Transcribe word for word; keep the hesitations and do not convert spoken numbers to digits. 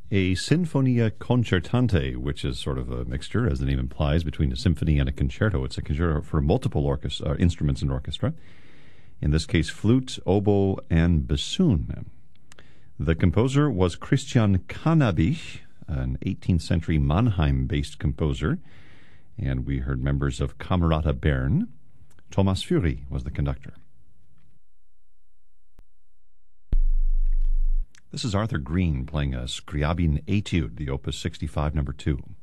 a Sinfonia Concertante, which is sort of a mixture, as the name implies, between a symphony and a concerto. It's a concerto for multiple orchestra, uh, instruments and orchestra. In this case, flute, oboe, and bassoon. The composer was Christian Cannabich, an eighteenth century Mannheim-based composer, and we heard members of Camerata Bern. Thomas Fury was the conductor. This is Arthur Green playing a Scriabin Etude, the Opus sixty-five, number two.